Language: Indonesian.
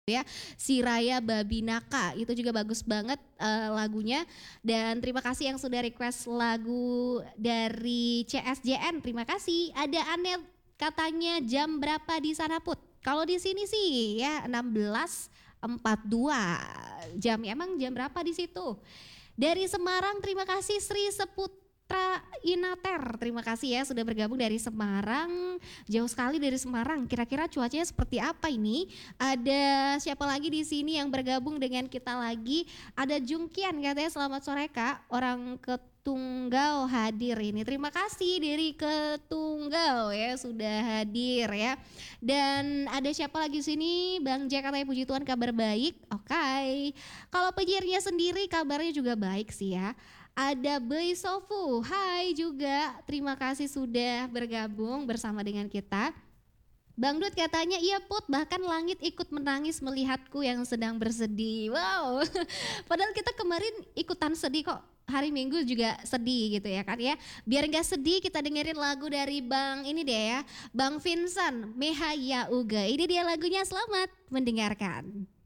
ya, si Raya Babinaka itu juga bagus banget lagunya. Dan terima kasih yang sudah request lagu dari CSJN, terima kasih. Ada Anet katanya jam berapa di sana Put? Kalau di sini sih ya 16.42 jam, emang jam berapa di situ? Dari Semarang terima kasih Sri Seputra Inater, terima kasih ya sudah bergabung dari Semarang, jauh sekali dari Semarang. Kira-kira cuacanya seperti apa ini? Ada siapa lagi di sini yang bergabung dengan kita lagi? Ada Jungkian katanya selamat sore Kak, orang Ketunggal hadir ini. Terima kasih dari Ketunggal ya sudah hadir ya. Dan ada siapa lagi di sini? Bang Jack katanya puji Tuhan kabar baik. Oke. Kalau penyiarnya sendiri kabarnya juga baik sih ya. Ada Bey Sofu, hai juga, terima kasih sudah bergabung bersama dengan kita. Bang Dut katanya iya Put, bahkan langit ikut menangis melihatku yang sedang bersedih. Wow, padahal kita kemarin ikutan sedih kok, hari Minggu juga sedih gitu ya kan ya. Biar gak sedih kita dengerin lagu dari Bang ini deh ya, Bang Vincent, Meha Ya Uga. Ini dia lagunya, selamat mendengarkan.